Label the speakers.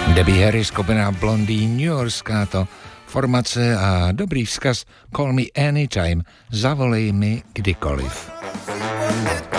Speaker 1: Debbie Harry, skupina Blondie, New Yorkská to formace a dobrý vzkaz Call me anytime, zavolej mi kdykoliv.